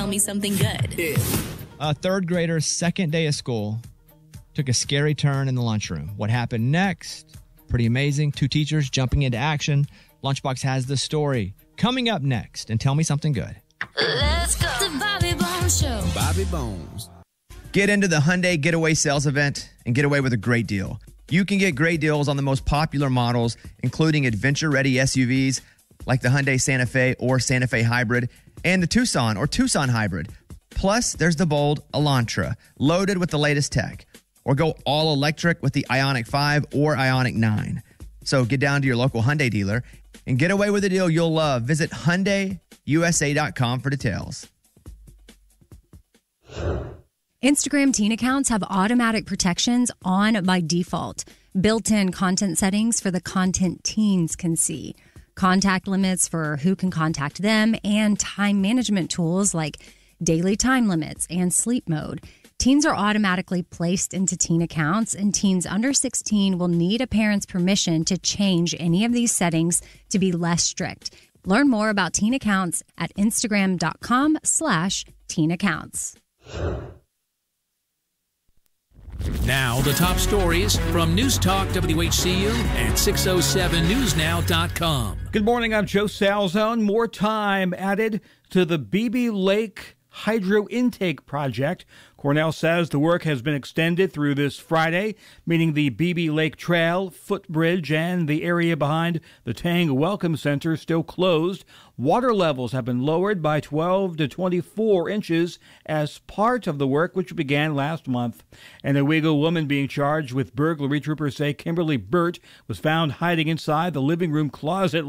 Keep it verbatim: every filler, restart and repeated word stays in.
tell me something good. Yeah. A third grader's second day of school took a scary turn in the lunchroom. What happened next? Pretty amazing. Two teachers jumping into action. Lunchbox has the story. Coming up next, and tell me something good. Let's go. The Bobby Bones Show. Bobby Bones. Get into the Hyundai Getaway Sales Event and get away with a great deal. You can get great deals on the most popular models, including adventure-ready S U Vs like the Hyundai Santa Fe or Santa Fe Hybrid and the Tucson or Tucson Hybrid. Plus, there's the bold Elantra, loaded with the latest tech. Or go all electric with the Ioniq five or Ioniq nine. So get down to your local Hyundai dealer and get away with a deal you'll love. Visit Hyundai U S A dot com for details. Instagram teen accounts have automatic protections on by default. Built-in content settings for the content teens can see. Contact limits for who can contact them and time management tools like daily time limits and sleep mode. Teens are automatically placed into teen accounts, and teens under sixteen will need a parent's permission to change any of these settings to be less strict. Learn more about teen accounts at Instagram.com slash teen accounts. Now, the top stories from News Talk W H C U and six oh seven news now dot com. Good morning, I'm Joe Salzone. More time added to the Beebe Lake Hydro Intake Project. Cornell says the work has been extended through this Friday, meaning the Beebe Lake Trail, footbridge, and the area behind the Tang Welcome Center still closed. Water levels have been lowered by twelve to twenty-four inches as part of the work, which began last month. An Owego woman being charged with burglary, troopers say Kimberly Burt, was found hiding inside the living room closet